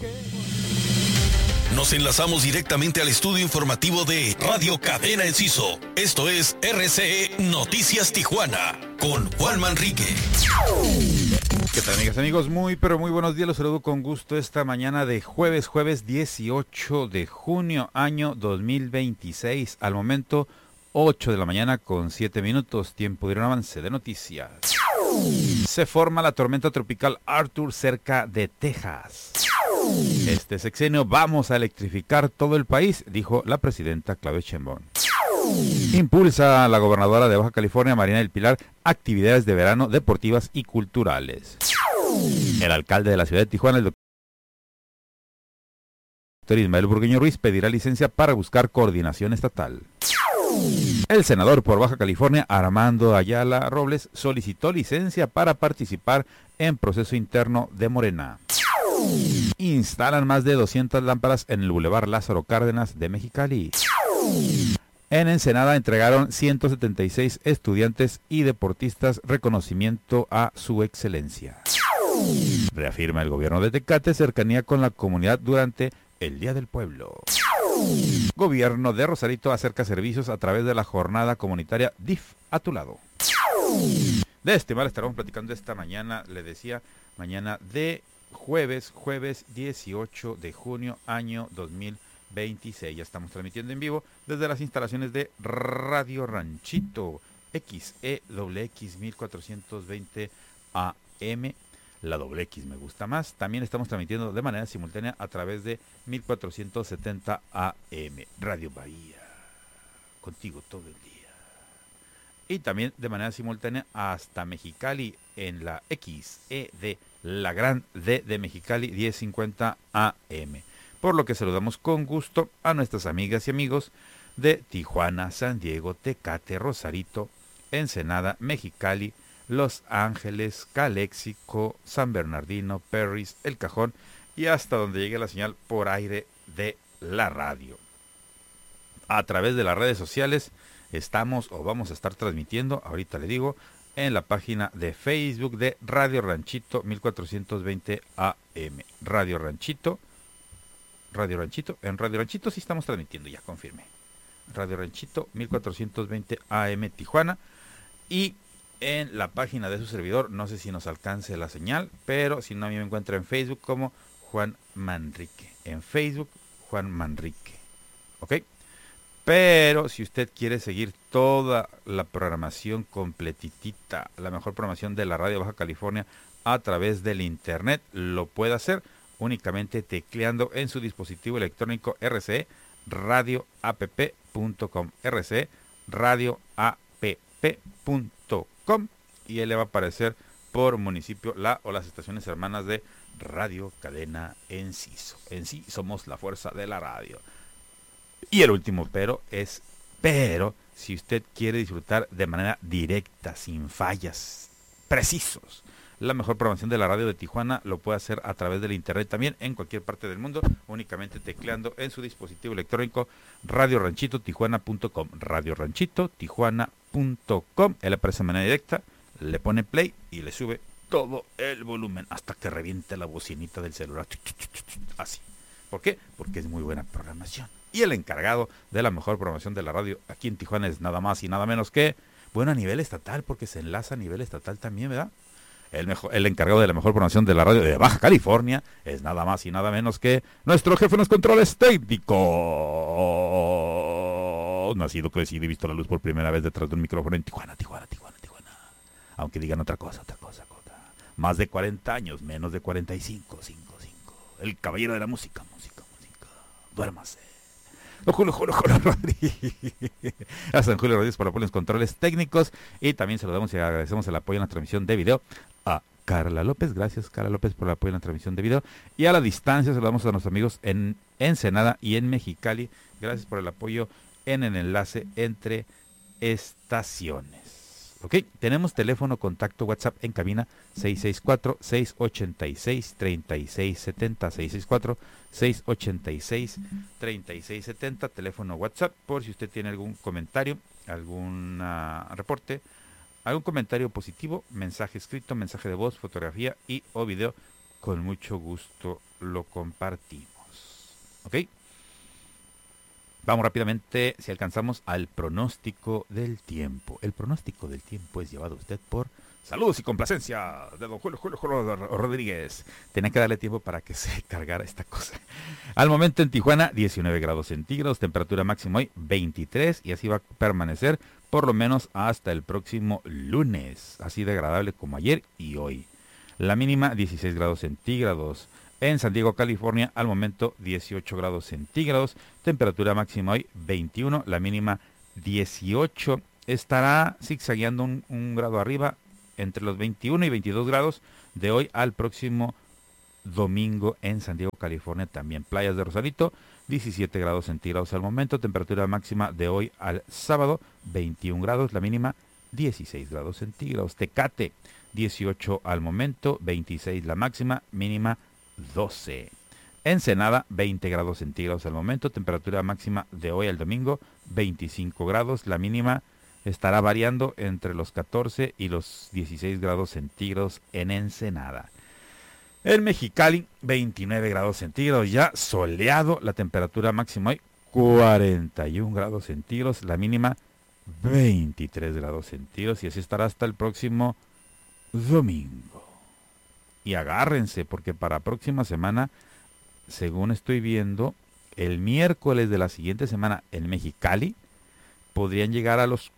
Nos enlazamos directamente al estudio informativo de Radio Cadena Enciso. Esto es RCE Noticias Tijuana con Juan Manrique. ¿Qué tal, amigas, amigos? Muy buenos días. Los saludo con gusto esta mañana de jueves 18 de junio, año 2026. Al momento, 8 de la mañana con 7 minutos. Tiempo de un avance de noticias. Se forma la tormenta tropical Arthur cerca de Texas. Este sexenio vamos a electrificar todo el país, dijo la presidenta Claudia Sheinbaum. Impulsa a la gobernadora de Baja California, Marina del Pilar, actividades de verano deportivas y culturales. El alcalde de la ciudad de Tijuana, el doctor Ismael Burgueño Ruiz, pedirá licencia para buscar coordinación estatal. El senador por Baja California, Armando Ayala Robles, solicitó licencia para participar en proceso interno de Morena. Instalan más de 200 lámparas en el Boulevard Lázaro Cárdenas de Mexicali. En Ensenada entregaron 176 estudiantes y deportistas reconocimiento a su excelencia. Reafirma el gobierno de Tecate cercanía con la comunidad durante el Día del Pueblo. Gobierno de Rosarito acerca servicios a través de la jornada comunitaria DIF a tu lado. De este mal estaremos platicando esta mañana, le decía, mañana de jueves 18 de junio, año 2026. Ya estamos transmitiendo en vivo desde las instalaciones de Radio Ranchito, XEWX 1420 AM. La doble X me gusta más. También estamos transmitiendo de manera simultánea a través de 1470 AM. Radio Bahía, contigo todo el día. Y también de manera simultánea hasta Mexicali en la XED, la gran D de Mexicali, 1050 AM. Por lo que saludamos con gusto a nuestras amigas y amigos de Tijuana, San Diego, Tecate, Rosarito, Ensenada, Mexicali, Los Ángeles, Caléxico, San Bernardino, Perris, El Cajón y hasta donde llegue la señal por aire de la radio. A través de las redes sociales estamos o vamos a estar transmitiendo, ahorita le digo, en la página de Facebook de Radio Ranchito 1420 AM. Radio Ranchito, en Radio Ranchito sí estamos transmitiendo, ya confirmé. Radio Ranchito 1420 AM Tijuana. Y en la página de su servidor, no sé si nos alcance la señal, pero si no, a mí me encuentra en Facebook como Juan Manrique. En Facebook, Juan Manrique. ¿Ok? Pero si usted quiere seguir toda la programación completitita, la mejor programación de la radio Baja California a través del internet, lo puede hacer únicamente tecleando en su dispositivo electrónico RCE radioapp.com, RCE radioapp.com, y él le va a aparecer por municipio la o las estaciones hermanas de Radio Cadena Enciso. En sí somos la fuerza de la radio. Y el último pero es, si usted quiere disfrutar de manera directa, sin fallas, precisos, la mejor programación de la radio de Tijuana, lo puede hacer a través del internet también en cualquier parte del mundo, únicamente tecleando en su dispositivo electrónico radioranchitotijuana.com, radioranchitotijuana.com. Él aparece de manera directa, le pone play y le sube todo el volumen hasta que reviente la bocinita del celular. Así. ¿Por qué? Porque es muy buena programación. Y el encargado de la mejor programación de la radio aquí en Tijuana es nada más y nada menos que, bueno, a nivel estatal, porque se enlaza a nivel estatal también, ¿verdad? El encargado de la mejor programación de la radio de Baja California es nada más y nada menos que nuestro jefe en los controles técnicos. Nacido, crecido y visto la luz por primera vez detrás de un micrófono en Tijuana. Aunque digan otra cosa. Más de 40 años, menos de 45, 5. El caballero de la música. Duérmase. Julio Rodríguez. A San Julio Rodríguez por los controles técnicos. Y también saludamos y agradecemos el apoyo en la transmisión de video a Carla López. Gracias, Carla López, por el apoyo en la transmisión de video. Y a la distancia saludamos a nuestros amigos en Ensenada y en Mexicali. Gracias por el apoyo en el enlace entre estaciones. Ok, tenemos teléfono, contacto, WhatsApp en cabina 664-686-3670, 664-686-3670, teléfono WhatsApp, por si usted tiene algún comentario, algún reporte, algún comentario positivo, mensaje escrito, mensaje de voz, fotografía y o video con mucho gusto lo compartimos. ¿Ok? Vamos rápidamente, si alcanzamos, al pronóstico del tiempo. El pronóstico del tiempo es llevado a usted por saludos y complacencia de don Julio Rodríguez. Tenía que darle tiempo para que se cargara esta cosa. Al momento en Tijuana, 19 grados centígrados, temperatura máxima hoy 23, y así va a permanecer por lo menos hasta el próximo lunes. Así de agradable como ayer y hoy. La mínima 16 grados centígrados. En San Diego, California, al momento 18 grados centígrados, temperatura máxima hoy 21, la mínima 18. Estará zigzagueando un grado arriba entre los 21 y 22 grados de hoy al próximo domingo en San Diego, California. También Playas de Rosarito, 17 grados centígrados al momento, temperatura máxima de hoy al sábado 21 grados, la mínima 16 grados centígrados. Tecate, 18 al momento, 26 la máxima, mínima 12. Ensenada, 20 grados centígrados al momento, temperatura máxima de hoy al domingo, 25 grados, la mínima estará variando entre los 14 y los 16 grados centígrados en Ensenada. En Mexicali, 29 grados centígrados, ya soleado, la temperatura máxima hoy 41 grados centígrados, la mínima 23 grados centígrados, y así estará hasta el próximo domingo. Y agárrense, porque para próxima semana, según estoy viendo, el miércoles de la siguiente semana en Mexicali podrían llegar a los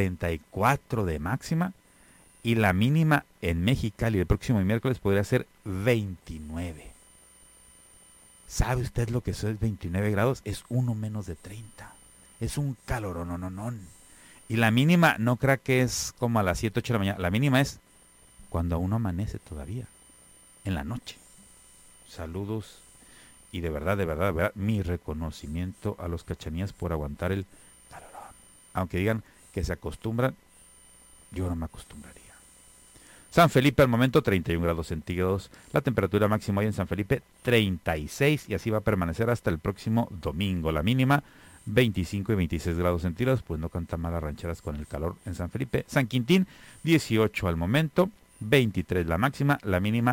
44 de máxima, y la mínima en Mexicali el próximo miércoles podría ser 29. ¿Sabe usted lo que eso es 29 grados? Es uno menos de 30. Es un calorón. Y la mínima, no crea que es como a las 7, 8 de la mañana. La mínima es cuando uno amanece todavía, en la noche. Saludos y de verdad, mi reconocimiento a los Cachanías por aguantar el calorón. Aunque digan que se acostumbran, yo no me acostumbraría. San Felipe al momento 31 grados centígrados, la temperatura máxima hoy en San Felipe 36, y así va a permanecer hasta el próximo domingo. La mínima 25 y 26 grados centígrados, pues no cantan malas rancheras con el calor en San Felipe. San Quintín 18 al momento, 23 la máxima, la mínima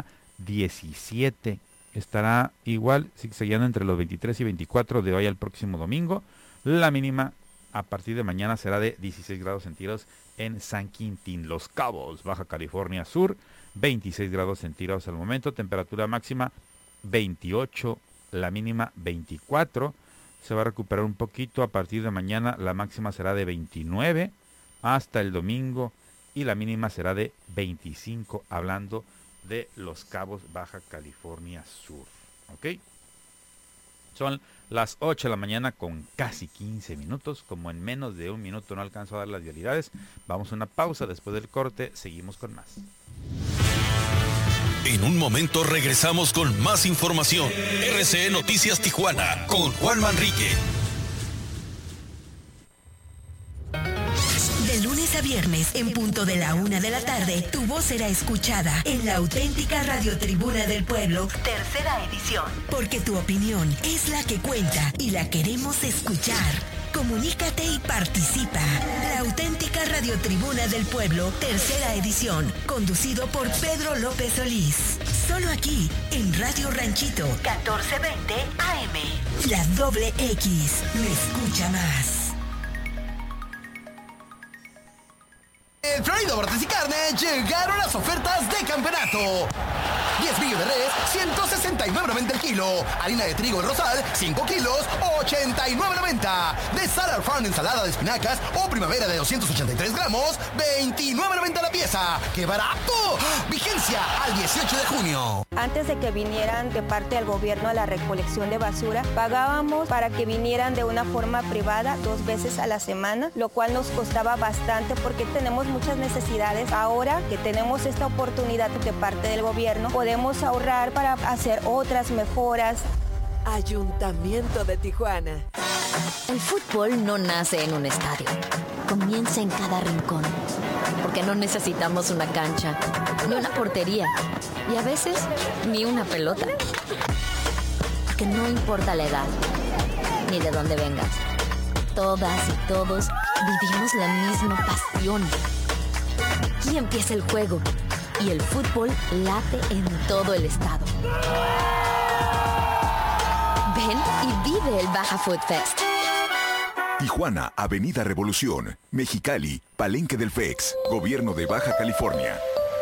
17. Estará igual, zigzagueando entre los 23 y 24 de hoy al próximo domingo. La mínima a partir de mañana será de 16 grados centígrados en San Quintín. Los Cabos, Baja California Sur, 26 grados centígrados al momento. Temperatura máxima 28, la mínima 24. Se va a recuperar un poquito a partir de mañana. La máxima será de 29 hasta el domingo, y la mínima será de 25, hablando de Los Cabos, Baja California Sur. ¿Ok? Son las 8 de la mañana con casi 15 minutos. Como en menos de un minuto no alcanzo a dar las vialidades, vamos a una pausa. Después del corte seguimos con más. En un momento regresamos con más información. RCE Noticias Tijuana con Juan Manrique. De lunes a viernes, en punto de la 1 de la tarde, tu voz será escuchada en la auténtica Radiotribuna del Pueblo, tercera edición. Porque tu opinión es la que cuenta y la queremos escuchar. Comunícate y participa. La auténtica Radiotribuna del Pueblo, tercera edición, conducido por Pedro López Solís. Solo aquí, en Radio Ranchito, 1420 AM. La doble X, me escucha más. En Florida Bordes y Carne llegaron las ofertas de campeonato. 10 millos de res, 169.90 el kilo. Harina de trigo El Rosal, 5 kilos, 89.90. De Salad Farm ensalada de espinacas o primavera de 283 gramos, 29.90 la pieza. ¡Qué barato! Vigencia al 18 de junio. Antes de que vinieran de parte del gobierno a la recolección de basura, pagábamos para que vinieran de una forma privada 2 veces a la semana, lo cual nos costaba bastante porque tenemos muchas necesidades. Ahora que tenemos esta oportunidad de parte del gobierno, podemos ahorrar para hacer otras mejoras. Ayuntamiento de Tijuana. El fútbol no nace en un estadio, comienza en cada rincón, porque no necesitamos una cancha, ni una portería, y a veces ni una pelota. Porque no importa la edad, ni de dónde vengas, todas y todos vivimos la misma pasión. Aquí empieza el juego, y el fútbol late en todo el estado. Ven y vive el Baja Food Fest. Tijuana, Avenida Revolución, Mexicali, Palenque del FEX, Gobierno de Baja California.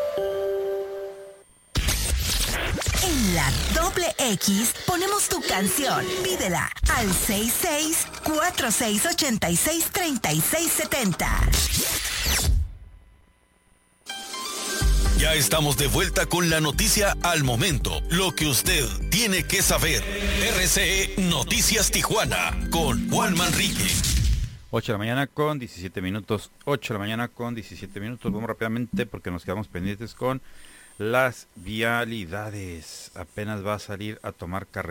En la doble X ponemos tu canción. Pídela al 66-4686-3670. Ya estamos de vuelta con la noticia al momento. Lo que usted tiene que saber. RCE Noticias Tijuana con Juan Manrique. 8 de la mañana con 17 minutos. 8 de la mañana con 17 minutos. Vamos rápidamente porque nos quedamos pendientes con las vialidades. Apenas va a salir a tomar carretera